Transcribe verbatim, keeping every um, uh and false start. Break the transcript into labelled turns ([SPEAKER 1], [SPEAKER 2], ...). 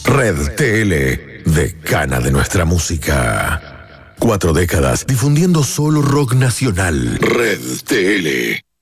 [SPEAKER 1] Red T L, decana de nuestra música. Cuatro décadas difundiendo solo rock nacional. Red T L.